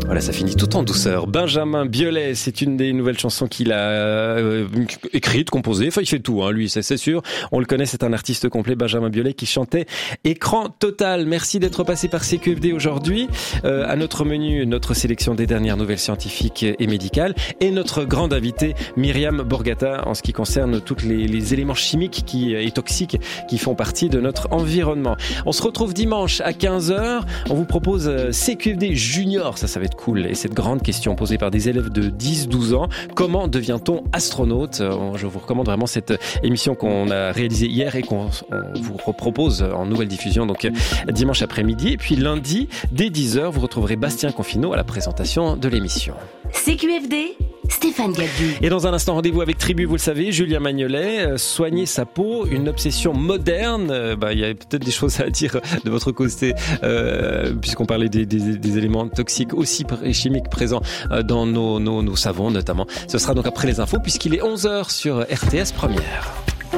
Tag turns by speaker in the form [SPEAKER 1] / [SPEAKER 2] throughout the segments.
[SPEAKER 1] Voilà, ça finit tout en douceur. Benjamin Biolay, c'est une des nouvelles chansons qu'il a écrites, composées. Enfin, il fait tout, lui, c'est sûr. On le connaît, c'est un artiste complet, Benjamin Biolay, qui chantait Écran total. Merci d'être passé par CQFD aujourd'hui. À notre menu, notre sélection des dernières nouvelles scientifiques et médicales et notre grande invitée, Myriam Borgata, en ce qui concerne tous les éléments chimiques et toxiques qui font partie de notre environnement. On se retrouve dimanche à 15h. On vous propose CQFD Junior. Ça va être cool. Et cette grande question posée par des élèves de 10-12 ans. Comment devient-on astronaute? Je vous recommande vraiment cette émission qu'on a réalisée hier et qu'on vous propose en nouvelle diffusion donc dimanche après-midi. Et puis lundi, dès 10h, vous retrouverez Bastien Confineau à la présentation de l'émission.
[SPEAKER 2] CQFD, Stéphane Gadu.
[SPEAKER 1] Et dans un instant, rendez-vous avec Tribu, vous le savez, Julien Magnolet. Soigner sa peau, une obsession moderne. Il y a peut-être des choses à dire de votre côté, puisqu'on parlait des éléments toxiques aussi et chimiques présents dans nos savons notamment. Ce sera donc après les infos, puisqu'il est 11h sur RTS Première.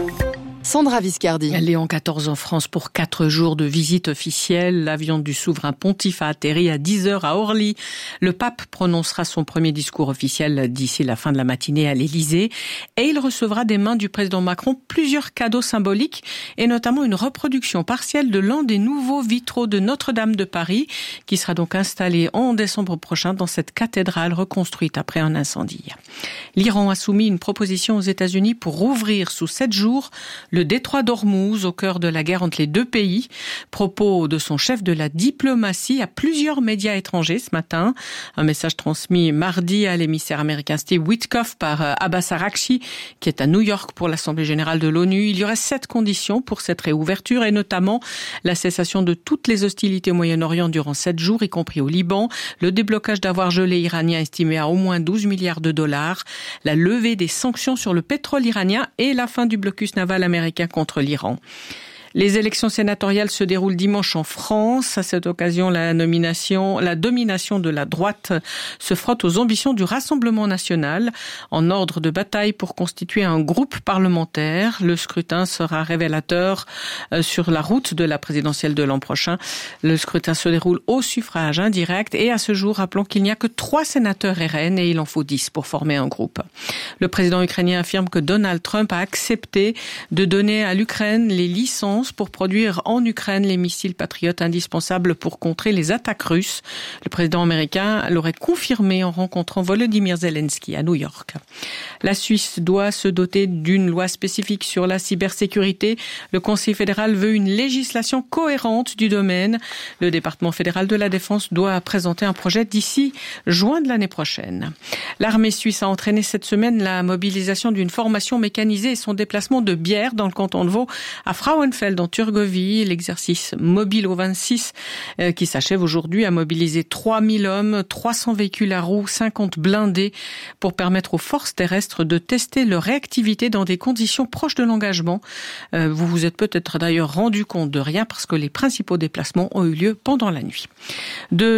[SPEAKER 3] Sandra Viscardi.
[SPEAKER 4] Léon XIV en France pour 4 jours de visite officielle. L'avion du souverain pontife a atterri à 10h à Orly. Le pape prononcera son premier discours officiel d'ici la fin de la matinée à l'Élysée. Et il recevra des mains du président Macron plusieurs cadeaux symboliques et notamment une reproduction partielle de l'un des nouveaux vitraux de Notre-Dame de Paris qui sera donc installé en décembre prochain dans cette cathédrale reconstruite après un incendie. L'Iran a soumis une proposition aux États-Unis pour rouvrir sous 7 jours le détroit d'Ormuz au cœur de la guerre entre les deux pays. Propos de son chef de la diplomatie à plusieurs médias étrangers ce matin. Un message transmis mardi à l'émissaire américain Steve Witkoff par Abbas Araghchi, qui est à New York pour l'Assemblée générale de l'ONU. Il y aurait 7 conditions pour cette réouverture et notamment la cessation de toutes les hostilités au Moyen-Orient durant 7 jours, y compris au Liban, le déblocage d'avoirs gelés iraniens estimés à au moins 12 milliards de dollars, la levée des sanctions sur le pétrole iranien et la fin du blocus naval américain contre l'Iran. Les élections sénatoriales se déroulent dimanche en France. À cette occasion, la domination de la droite se frotte aux ambitions du Rassemblement national en ordre de bataille pour constituer un groupe parlementaire. Le scrutin sera révélateur sur la route de la présidentielle de l'an prochain. Le scrutin se déroule au suffrage indirect et à ce jour, rappelons qu'il n'y a que 3 sénateurs RN et il en faut 10 pour former un groupe. Le président ukrainien affirme que Donald Trump a accepté de donner à l'Ukraine les licences pour produire en Ukraine les missiles Patriot indispensables pour contrer les attaques russes. Le président américain l'aurait confirmé en rencontrant Volodymyr Zelensky à New York. La Suisse doit se doter d'une loi spécifique sur la cybersécurité. Le Conseil fédéral veut une législation cohérente du domaine. Le département fédéral de la Défense doit présenter un projet d'ici juin de l'année prochaine. L'armée suisse a entraîné cette semaine la mobilisation d'une formation mécanisée et son déplacement de Bière dans le canton de Vaud à Frauenfeld en Turgovie. L'exercice Mobilo 26 qui s'achève aujourd'hui a mobilisé 3000 hommes, 300 véhicules à roues, 50 blindés pour permettre aux forces terrestres de tester leur réactivité dans des conditions proches de l'engagement. Vous vous êtes peut-être d'ailleurs rendu compte de rien parce que les principaux déplacements ont eu lieu pendant la nuit. De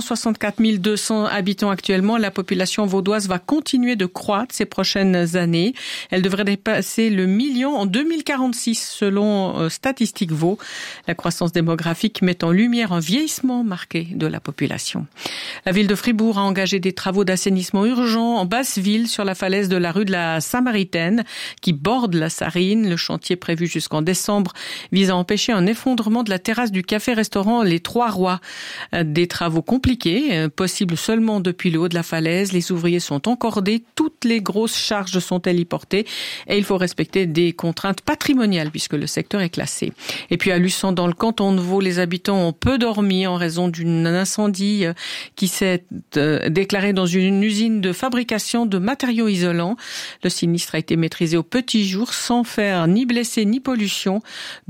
[SPEAKER 4] 864 200 habitants actuellement, la population vaudoise va continuer de croître ces prochaines années. Elle devrait dépasser le million en 2046 selon Statistique Vaud. La croissance démographique met en lumière un vieillissement marqué de la population. La ville de Fribourg a engagé des travaux d'assainissement urgents en basse ville sur la falaise de la rue de la Samaritaine qui borde la Sarine. Le chantier prévu jusqu'en décembre vise à empêcher un effondrement de la terrasse du café-restaurant Les Trois Rois. Des travaux compliqués, possibles seulement depuis le haut de la falaise. Les ouvriers sont encordés, toutes les grosses charges sont héliportées et il faut respecter des contraintes patrimoniales puisque le secteur est classé. Et puis à Luçon, dans le canton de Vaud, les habitants ont peu dormi en raison d'un incendie qui s'est déclaré dans une usine de fabrication de matériaux isolants. Le sinistre a été maîtrisé au petit jour sans faire ni blessés ni pollution.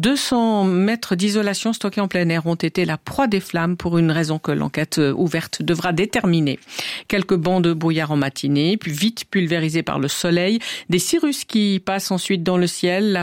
[SPEAKER 4] 200 mètres d'isolation stockés en plein air ont été la proie des flammes pour une raison que l'enquête ouverte devra déterminer. Quelques bancs de brouillard en matinée, puis vite pulvérisés par le soleil. Des cirrus qui passent ensuite dans le ciel.